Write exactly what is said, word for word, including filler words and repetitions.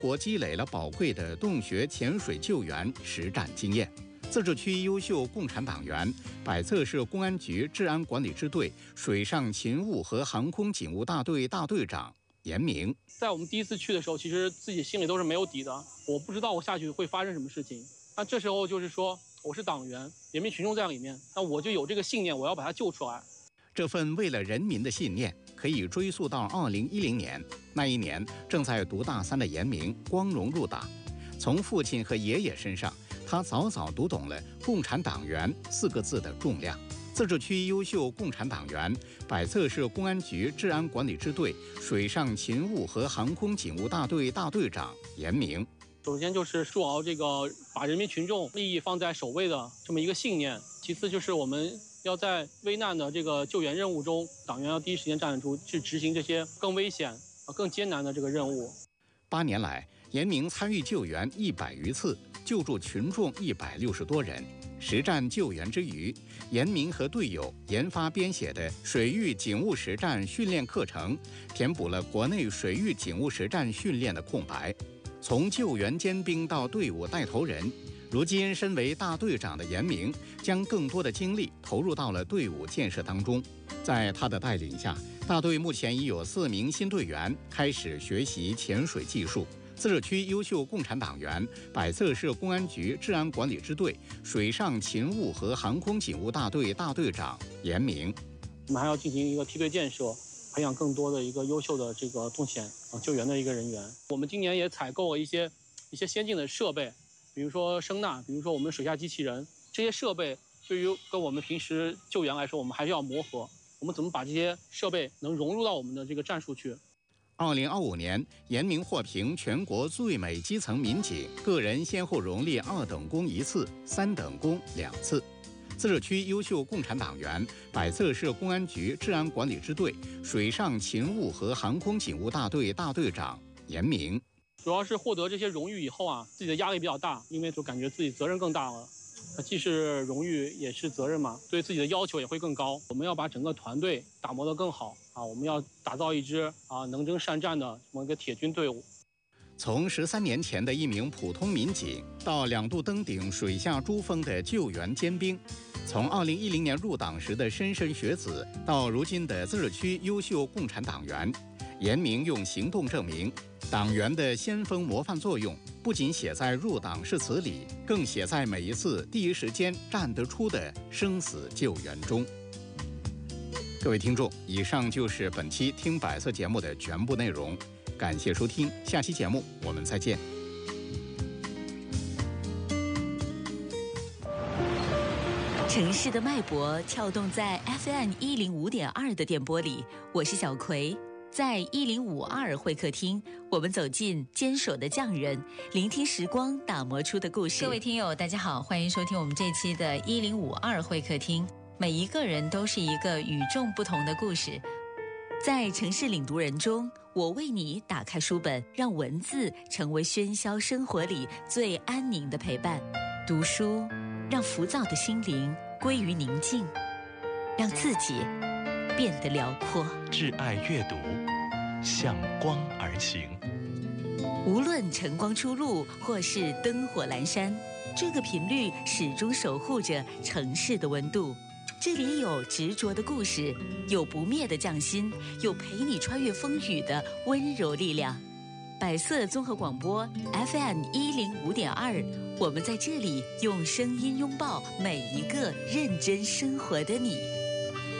国积累了宝贵的洞穴潜水救援实战经验。自治区优秀共产党员、百测市公安局治安管理支队水上勤务和航空警务大队大队长严明。 在我们第一次去的时候，其实自己心里都是没有底的，我不知道我下去会发生什么事情。那这时候就是说，我是党员，人民群众在里面，那我就有这个信念，我要把它救出来。 这份为了人民的信念，可以追溯到二零一零年。那一年，正在读大三的严明光荣入党。从父亲和爷爷身上，他早早读懂了“共产党员”四个字的重量。自治区优秀共产党员、百测市公安局治安管理支队水上勤务和航空警务大队大队长严明。 首先就是树牢这个把人民群众利益放在首位的这么一个信念，其次就是我们要在危难的这个救援任务中，党员要第一时间站出去执行这些更危险、更艰难的这个任务。 八年来，严明参与救援一百余次，救助群众一百六十多人。实战救援之余，严明和队友研发编写的水域警务实战训练课程，填补了国内水域警务实战训练的空白。从救援尖兵到队伍带头人，如今身为大队长的严明，将更多的精力投入到了队伍建设当中。在他的带领下，大队目前已有四名新队员开始学习潜水技术。自治区优秀共产党员、百测市公安局治安管理支队水上勤务和航空警务大队大队长严明。 我们还要进行一个梯队建设，培养更多的一个优秀的这个洞潜啊救援的一个人员。我们今年也采购了一些一些先进的设备，比如说声呐，比如说我们水下机器人，这些设备对于跟我们平时救援来说，我们还是要磨合。我们怎么把这些设备能融入到我们的这个战术去？ 二零二五年，严明获评全国最美基层民警，个人先后荣立二等功一次、三等功两次。自治区优秀共产党员、百测市公安局治安管理支队水上勤务和航空警务大队大队长严明。 主要是获得这些荣誉以后啊，自己的压力比较大，因为就感觉自己责任更大了。既是荣誉也是责任嘛，对自己的要求也会更高。我们要把整个团队打磨得更好啊！我们要打造一支啊能征善战的这么一个铁军队伍。 从十三年前的一名普通民警，到两度登顶水下珠峰的救援尖兵，从二零一零年入党时的莘莘学子，到如今的自治区优秀共产党员，严明用行动证明，党员的先锋模范作用不仅写在入党誓词里，更写在每一次第一时间站得出的生死救援中。各位听众，以上就是本期听百测节目的全部内容，感谢收听，下期节目我们再见。 城市的脉搏跳动在 F M 一零五点二 的电波里，我是小葵。在一零五二会客厅，我们走进坚守的匠人，聆听时光打磨出的故事。各位听友大家好，欢迎收听我们这期的一零五二会客厅。每一个人都是一个与众不同的故事，在城市领读人中，我为你打开书本，让文字成为喧嚣生活里最安宁的陪伴。读书让浮躁的心灵归于宁静，让自己变得辽阔。 挚爱阅读，向光而行。 无论晨光初露或是灯火阑珊，这个频率始终守护着城市的温度。这里有执着的故事，有不灭的匠心，有陪你穿越风雨的温柔力量。百色综合广播 F M 一零五点二，我们在这里用声音拥抱每一个认真生活的你。